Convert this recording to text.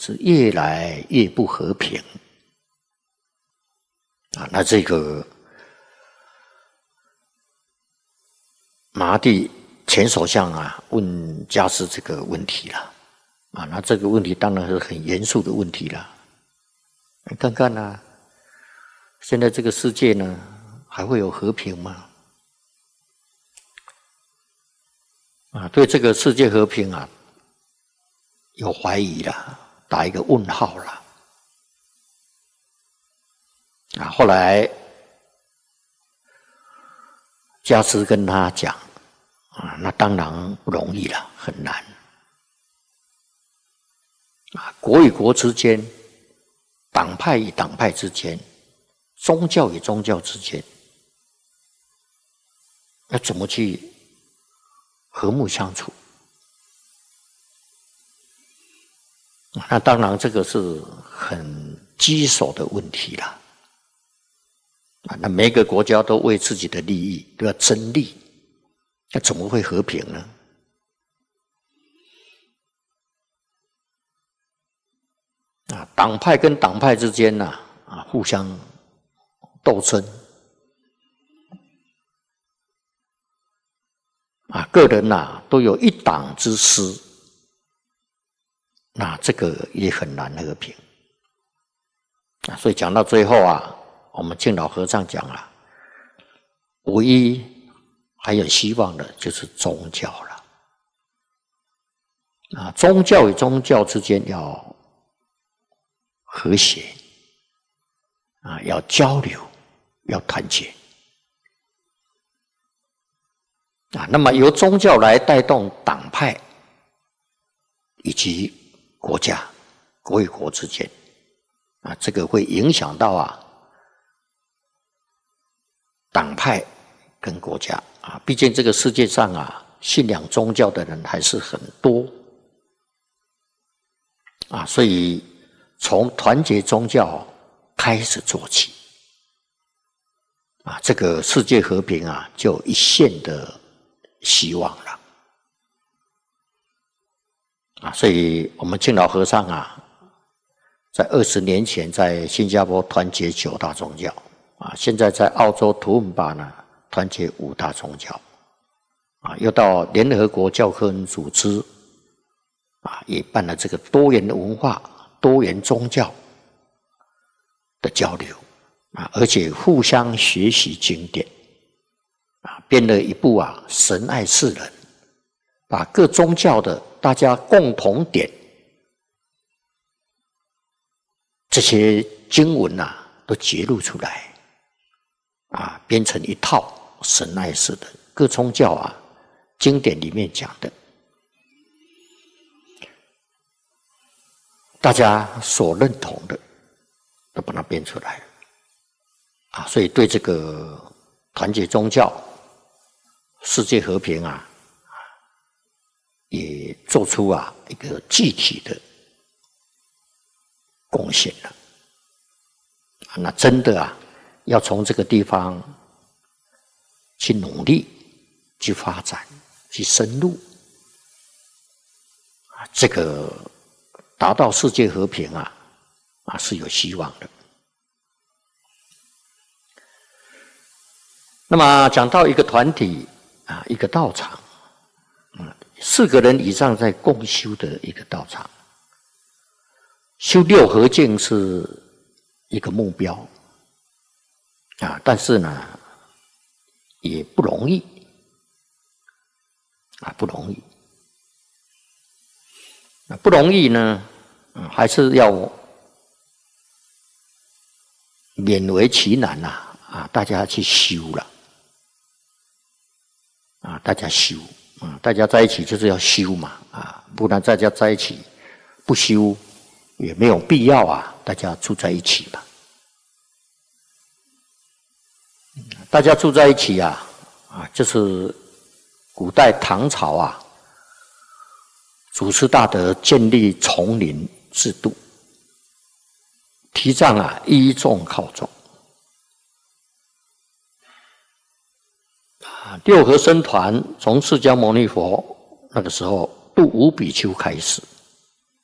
是越来越不和平那这个马蒂前首相问加斯这个问题了那这个问题当然是很严肃的问题了。你看看现在这个世界呢，还会有和平吗？对这个世界和平有怀疑了，打一个问号了。后来加斯跟他讲那当然不容易了，很难国与国之间，党派与党派之间，宗教与宗教之间，要怎么去和睦相处？那当然这个是很棘手的问题了那每个国家都为自己的利益都要争利，那怎么会和平呢？党派跟党派之间互相斗争个人都有一党之私，那这个也很难和平所以讲到最后我们敬老和尚讲唯一还有希望的就是宗教了宗教与宗教之间要和谐要交流，要团结那么由宗教来带动党派以及国家，国与国之间这个会影响到党派跟国家毕竟这个世界上信仰宗教的人还是很多所以从团结宗教开始做起这个世界和平就一线的希望了所以我们敬老和尚在20年前在新加坡团结9大宗教现在在澳洲图文巴呢团结5大宗教又到联合国教科文组织也办了这个多元文化、多元宗教的交流而且互相学习经典编了一部神爱世人，把各宗教的大家共同点这些经文都揭露出来编成一套神爱世人，各宗教经典里面讲的大家所认同的都把它编出来所以对这个团结宗教、世界和平也做出一个具体的贡献了那真的要从这个地方去努力、去发展、去深入这个达到世界和平是有希望的。那么讲到一个团体一个道场4个人以上在共修的一个道场，修6合敬是一个目标但是呢也不容易不容易不容易呢还是要勉为其难大家去修了大家修大家在一起就是要修嘛不然大家在一起不修也没有必要大家住在一起嘛大家住在一起就是古代唐朝祖师大德建立丛林制度，提倡依众靠众6合僧团从释迦牟尼佛那个时候度无比丘开始